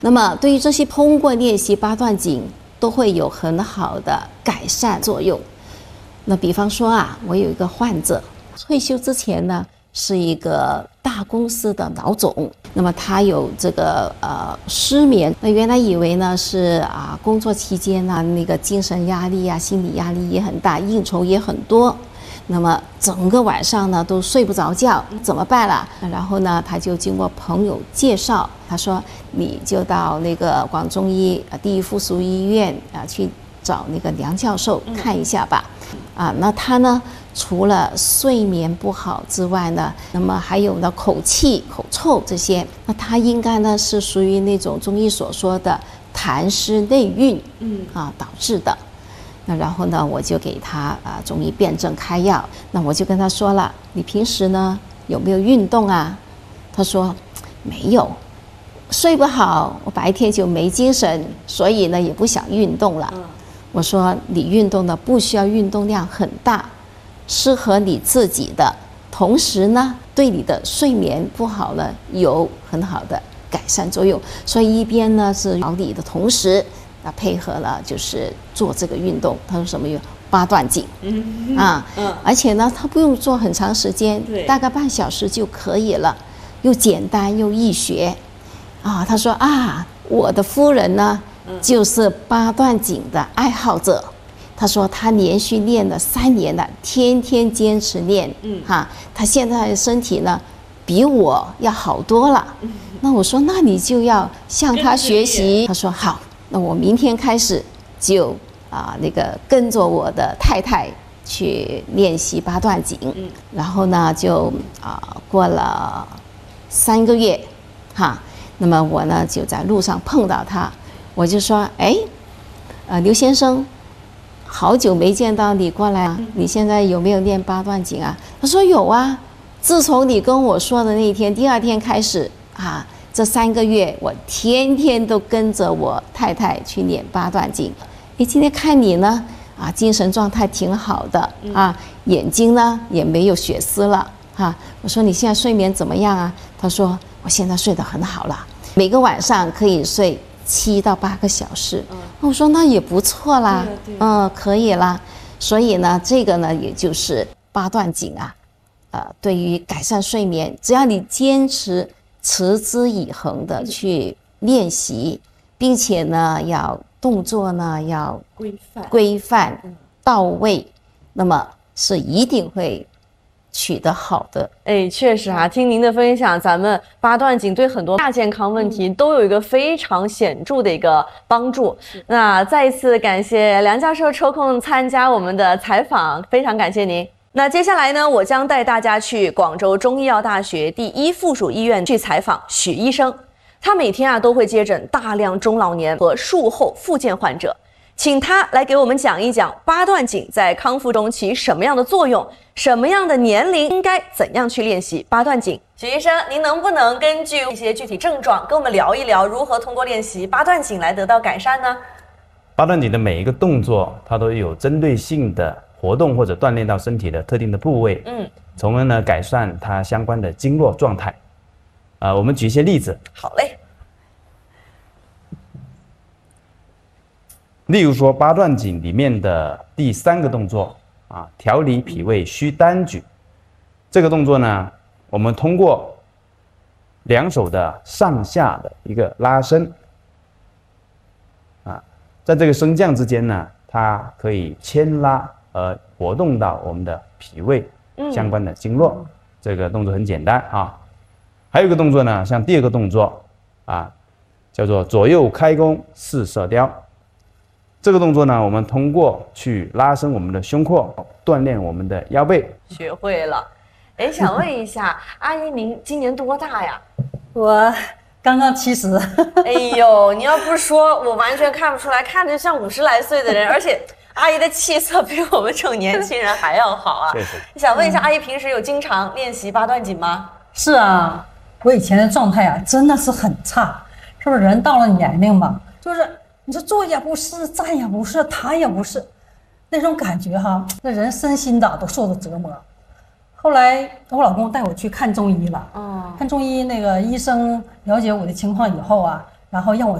那么对于这些通过练习八段锦都会有很好的改善作用。那比方说啊，我有一个患者退休之前呢是一个大公司的老总，那么他有这个失眠，那原来以为呢是工作期间呢那个精神压力啊心理压力也很大，应酬也很多，那么整个晚上呢都睡不着觉，怎么办了？然后呢他就经过朋友介绍，他说你就到那个广中医第一附属医院去找那个梁教授看一下吧。那他呢除了睡眠不好之外呢，那么还有呢口气口臭这些，那他应该呢是属于那种中医所说的痰湿内蕴导致的。那然后呢我就给他中医辨证开药，那我就跟他说了，你平时呢有没有运动啊？他说没有，睡不好，我白天就没精神，所以呢也不想运动了。我说你运动呢不需要运动量很大，适合你自己的，同时呢对你的睡眠不好呢有很好的改善作用，所以一边呢是调理的同时配合了就是做这个运动。他说什么用八段锦而且呢他不用做很长时间，大概半小时就可以了，又简单又易学他说我的夫人呢就是八段锦的爱好者，他说他连续练了3年了，天天坚持练他现在的身体呢比我要好多了那我说那你就要向他学习。他说好，那我明天开始就那个跟着我的太太去练习八段锦然后呢就过了3个月那么我呢就在路上碰到他，我就说刘先生，好久没见到你过来你现在有没有练八段锦啊？他说有啊，自从你跟我说的那一天，第2天开始这3个月我天天都跟着我太太去练八段锦。今天看你呢精神状态挺好的眼睛呢也没有血丝了我说你现在睡眠怎么样啊？他说我现在睡得很好了，每个晚上可以睡7到8个小时我说那也不错啦可以啦。所以呢这个呢也就是八段锦对于改善睡眠，只要你坚持持之以恒的去练习，并且呢要动作呢要规范到位，那么是一定会取得好的。 确实听您的分享，咱们八段锦对很多亚健康问题都有一个非常显著的一个帮助。那再一次感谢梁教授抽空参加我们的采访，非常感谢您。那接下来呢，我将带大家去广州中医药大学第一附属医院去采访许医生。他每天都会接诊大量中老年和术后复健患者，请他来给我们讲一讲八段锦在康复中起什么样的作用，什么样的年龄应该怎样去练习八段锦。许医生，您能不能根据一些具体症状跟我们聊一聊，如何通过练习八段锦来得到改善呢？ 八段锦的每一个动作它都有针对性的活动或者锻炼到身体的特定的部位，从而呢改善它相关的经络状态。我们举一些例子。 好嘞。 例如说八段锦里面的第3个动作调理脾胃虚单举，这个动作呢，我们通过2手的上下的一个拉伸在这个升降之间呢，它可以牵拉而活动到我们的脾胃相关的经络。这个动作很简单还有一个动作呢，像第2个动作叫做左右开弓四射雕。这个动作呢，我们通过去拉伸我们的胸廓，锻炼我们的腰背。 学会了。想问一下阿姨，您今年多大呀？ 我刚刚70。 你要不说我完全看不出来，看着像50来岁的人，而且阿姨的气色比我们这种年轻人还要好啊。想问一下阿姨，平时有经常练习八段锦吗？ 是啊，我以前的状态真的是很差，是不是？人到了年龄嘛，就是你说坐也不是，站也不是，躺也不是，那种感觉那人身心的都受着折磨。后来我老公带我去看中医了，看中医那个医生了解我的情况以后然后让我